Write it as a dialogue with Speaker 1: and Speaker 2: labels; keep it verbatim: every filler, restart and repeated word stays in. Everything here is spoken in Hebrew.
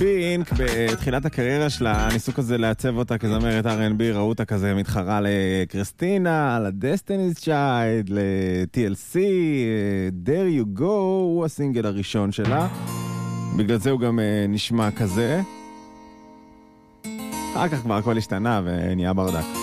Speaker 1: פינק בתחילת הקריירה שלה ניסו כזה לעצב אותה כזמרת אר אנד בי, ראו אותה כזה מתחרה לקריסטינה, לדסטיני's צ'יילד, ל-טי אל סי, There You Go הוא הסינגל הראשון שלה, בגלל זה הוא גם נשמע כזה. אחר כך כבר הכל השתנה ונהיה ברדק.